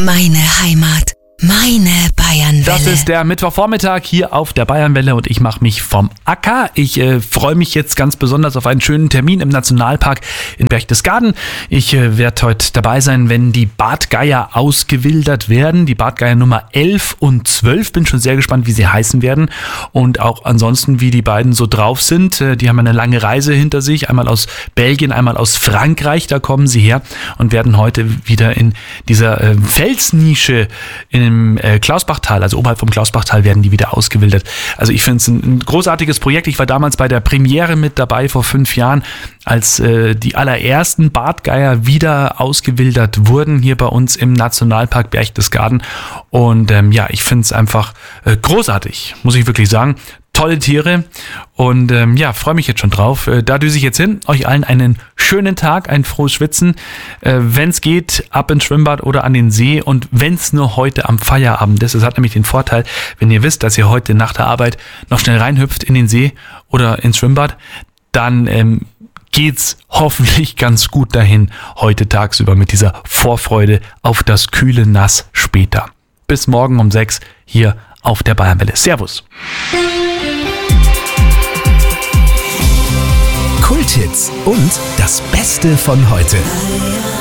Meine Heimat, meine Bayernwelle. Das ist der Mittwochvormittag hier auf der Bayernwelle und ich mache mich vom Acker. Ich freue mich jetzt ganz besonders auf einen schönen Termin im Nationalpark in Berchtesgaden. Ich werde heute dabei sein, wenn die Bartgeier ausgewildert werden. Die Bartgeier Nummer 11 und 12. Bin schon sehr gespannt, wie sie heißen werden und auch ansonsten, wie die beiden so drauf sind. Die haben eine lange Reise hinter sich, einmal aus Belgien, einmal aus Frankreich. Da kommen sie her und werden heute wieder in dieser Felsnische im Klausbachtal, also oberhalb vom Klausbachtal, werden die wieder ausgewildert. Also ich finde es ein großartiges Projekt. Ich war damals bei der Premiere mit dabei vor 5 Jahren, als die allerersten Bartgeier wieder ausgewildert wurden hier bei uns im Nationalpark Berchtesgaden. Und ich finde es einfach großartig, muss ich wirklich sagen. Tolle Tiere und freue mich jetzt schon drauf. Da düse ich jetzt hin. Euch allen einen schönen Tag, ein frohes Schwitzen. Wenn es geht, ab ins Schwimmbad oder an den See und wenn es nur heute am Feierabend ist. Es hat nämlich den Vorteil, wenn ihr wisst, dass ihr heute nach der Arbeit noch schnell reinhüpft in den See oder ins Schwimmbad, dann geht's hoffentlich ganz gut dahin heute tagsüber mit dieser Vorfreude auf das kühle Nass später. Bis morgen um 6 hier auf der Bayernwelle. Servus. Kulthits und das Beste von heute.